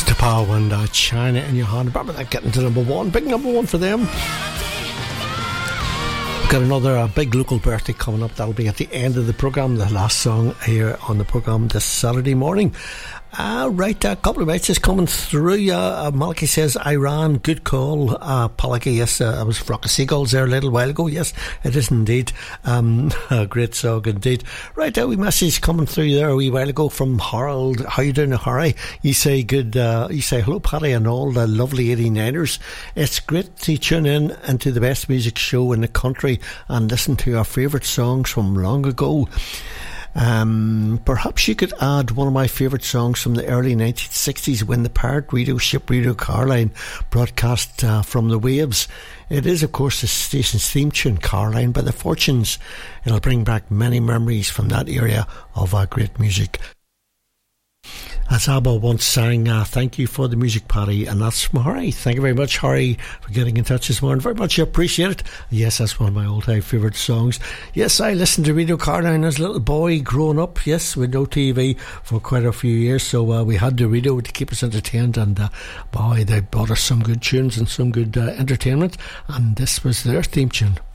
Pow and China in Your Hand. Remember that getting to number one, big number one for them. We've got another big local birthday coming up. That'll be at the end of the programme, the last song here on the programme this Saturday morning. Right, a couple of messages coming through. Malky says, Iran, good call. Palaki, yes, I was Flock of Seagulls there a little while ago. Yes, it is indeed. A great song indeed. Right, a wee message coming through there a wee while ago from Harold. How you doing, Harry? You say hello, Paddy, and all the lovely 89ers. It's great to tune in into the best music show in the country and listen to our favourite songs from long ago. Perhaps you could add one of my favourite songs from the early 1960s when the pirate radio ship Radio Caroline broadcast from the waves. It is, of course, the station's theme tune, Caroline by the Fortunes. It'll bring back many memories from that area of great music. As ABBA once sang, thank you for the music, Paddy, and that's from Harry. Thank you very much, Harry, for getting in touch this morning. Very much appreciate it. Yes, that's one of my all-time favourite songs. Yes, I listened to Radio Caroline as a little boy growing up, yes, with no TV for quite a few years, so we had the radio to keep us entertained, and boy, they brought us some good tunes and some good entertainment, and this was their theme tune.